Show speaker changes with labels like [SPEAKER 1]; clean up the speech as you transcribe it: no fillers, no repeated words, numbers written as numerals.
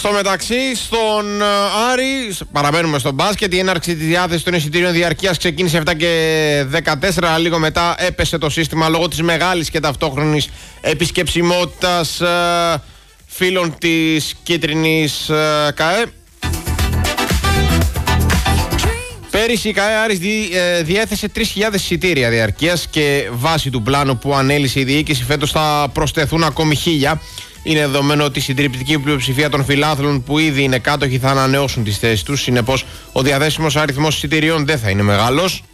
[SPEAKER 1] Στο μεταξύ, στον Άρη, παραμένουμε στο μπάσκετ. Η έναρξη της διάθεσης των εισιτήριων διαρκείας ξεκίνησε 7 και 14. Λίγο μετά έπεσε το σύστημα λόγω της μεγάλης και ταυτόχρονης επισκεψιμότητας φίλων της κίτρινης ΚΑΕ. Πέρυσι η ΚΑΕ Άρης διέθεσε 3.000 εισιτήρια διαρκείας και βάσει του πλάνου που ανέλησε η διοίκηση φέτος θα προσθεθούν ακόμη 1.000. Είναι δεδομένο ότι η συντριπτική πλειοψηφία των φιλάθλων που ήδη είναι κάτοχοι θα ανανεώσουν τις θέσεις τους. Συνεπώς, ο διαθέσιμος αριθμός εισιτηρίων δεν θα είναι μεγάλος.